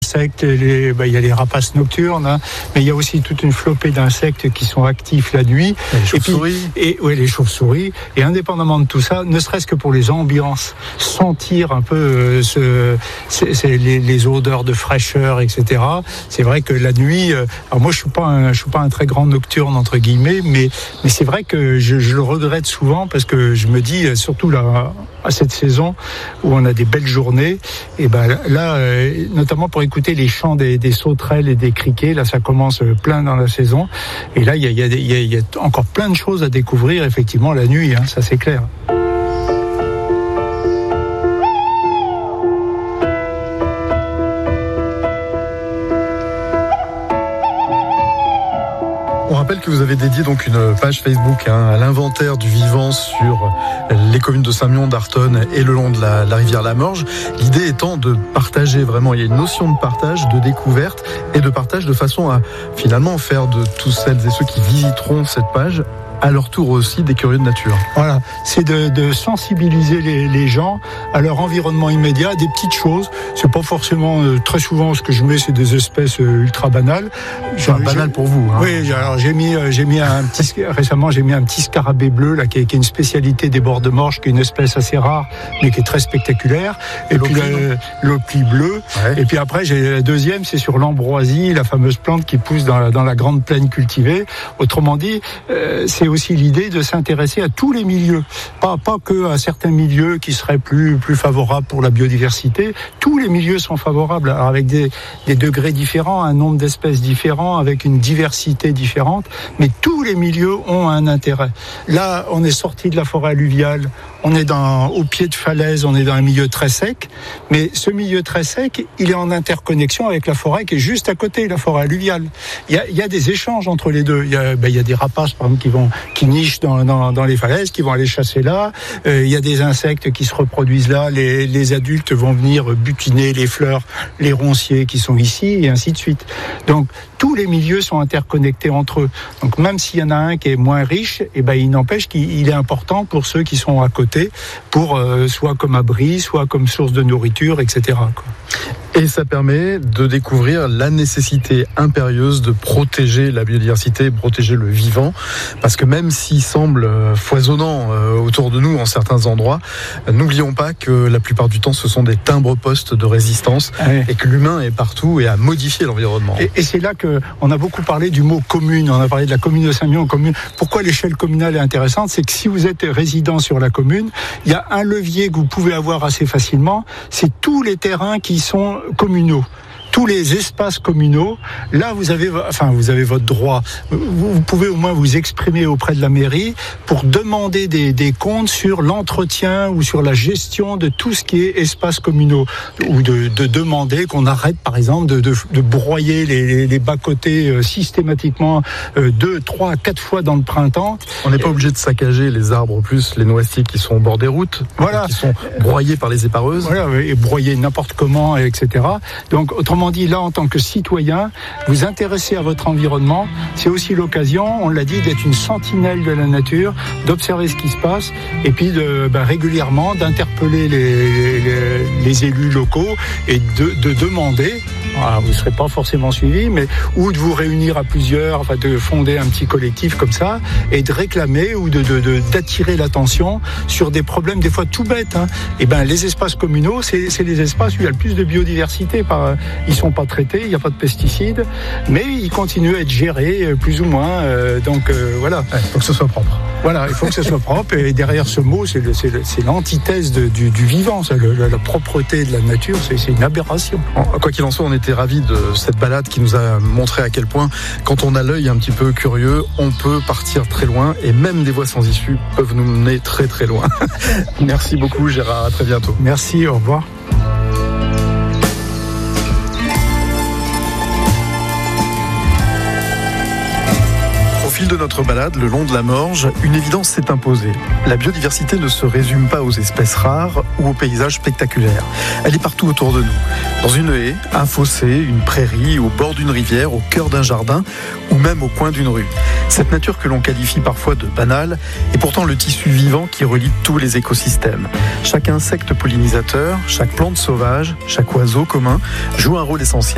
insectes, il y a les rapaces nocturnes, hein, mais il y a aussi toute une flopée d'insectes qui sont actifs la nuit. Les chauves-souris. Les chauves-souris. Et indépendamment de tout ça, ne serait-ce que pour les ambiances, sentir un peu les odeurs de fraîcheur, etc. C'est vrai que la nuit, alors moi je suis pas un très grand nocturne entre guillemets, mais c'est vrai que je le regrette souvent parce que je me dis, surtout là à cette saison où on a des belles journées, et là notamment pour écouter les chants des sauterelles et des criquets, là ça commence plein dans la saison, et là il y a encore plein de choses à découvrir effectivement la nuit, hein, ça c'est clair. On rappelle que vous avez dédié donc une page Facebook à l'inventaire du vivant sur les communes de Saint-Mion, d'Artonne et le long de la rivière la Morge. L'idée étant de partager vraiment, il y a une notion de partage, de découverte et de partage de façon à finalement faire de tous celles et ceux qui visiteront cette page à leur tour aussi des curieux de nature. Voilà, c'est de sensibiliser les gens à leur environnement immédiat, des petites choses. C'est pas forcément très souvent ce que je mets, c'est des espèces ultra banales. Banal pour vous. Hein. Oui, alors récemment j'ai mis un petit scarabée bleu là qui est une spécialité des bords de Morge, qui est une espèce assez rare mais qui est très spectaculaire. Et puis l'oplie bleu. Ouais. Et puis après j'ai la deuxième, c'est sur l'ambroisie, la fameuse plante qui pousse dans la grande plaine cultivée. Autrement dit, c'est aussi l'idée de s'intéresser à tous les milieux, pas que à certains milieux qui seraient plus favorables pour la biodiversité. Tous les milieux sont favorables, alors avec des degrés différents, un nombre d'espèces différents, avec une diversité différente, mais tous les milieux ont un intérêt. Là, on est sorti de la forêt alluviale, on est au pied de falaise, on est dans un milieu très sec, mais ce milieu très sec, il est en interconnexion avec la forêt qui est juste à côté, la forêt alluviale. Il y a des échanges entre les deux. Il y a des rapaces, par exemple, qui nichent dans les falaises, qui vont aller chasser là. Il y a des insectes qui se reproduisent là. Les adultes vont venir butiner les fleurs, les ronciers qui sont ici, et ainsi de suite. Donc, tous les milieux sont interconnectés entre eux. Donc, même s'il y en a un qui est moins riche, il n'empêche qu'il est important pour ceux qui sont à côté, pour soit comme abri, soit comme source de nourriture, etc., quoi. Et ça permet de découvrir la nécessité impérieuse de protéger la biodiversité, protéger le vivant, parce que même s'il semble foisonnant autour de nous en certains endroits, n'oublions pas que la plupart du temps ce sont des timbres-postes de résistance, et que l'humain est partout et a modifié l'environnement. Et c'est là qu'on a beaucoup parlé du mot commune, on a parlé de la commune de Saint-Mion en commune. Pourquoi l'échelle communale est intéressante? C'est que si vous êtes résident sur la commune, il y a un levier que vous pouvez avoir assez facilement, c'est tous les terrains qui sont communaux. Tous les espaces communaux, là vous avez votre droit. Vous pouvez au moins vous exprimer auprès de la mairie pour demander des comptes sur l'entretien ou sur la gestion de tout ce qui est espaces communaux, ou de demander qu'on arrête par exemple de broyer les bas-côtés systématiquement 2, 3, 4 fois dans le printemps. On n'est pas obligé de saccager les arbres, plus les noisetiers qui sont au bord des routes, voilà, qui sont broyés par les épareuses. Voilà, et broyés n'importe comment, etc. Donc autrement dit, là, en tant que citoyen, vous intéressez à votre environnement, c'est aussi l'occasion, on l'a dit, d'être une sentinelle de la nature, d'observer ce qui se passe, et puis régulièrement d'interpeller les élus locaux et de demander, vous ne serez pas forcément suivi, mais ou de vous réunir à plusieurs, de fonder un petit collectif comme ça, et de réclamer ou d'attirer l'attention sur des problèmes des fois tout bêtes. Et les espaces communaux, c'est les espaces où il y a le plus de biodiversité. Ils sont pas traités, il n'y a pas de pesticides, mais ils continuent à être gérés plus ou moins. Voilà. Il faut que ce soit propre. Voilà, il faut que ce soit propre. Et derrière ce mot, c'est l'antithèse du vivant. La propreté de la nature, c'est une aberration. Quoi qu'il en soit, on était ravis de cette balade qui nous a montré à quel point, quand on a l'œil un petit peu curieux, on peut partir très loin, et même des voies sans issue peuvent nous mener très très loin. Merci beaucoup Gérard, à très bientôt. Merci, au revoir. Au fil de notre balade le long de la Morge, une évidence s'est imposée. La biodiversité ne se résume pas aux espèces rares ou aux paysages spectaculaires. Elle est partout autour de nous. Dans une haie, un fossé, une prairie, au bord d'une rivière, au cœur d'un jardin ou même au coin d'une rue. Cette nature que l'on qualifie parfois de banale est pourtant le tissu vivant qui relie tous les écosystèmes. Chaque insecte pollinisateur, chaque plante sauvage, chaque oiseau commun joue un rôle essentiel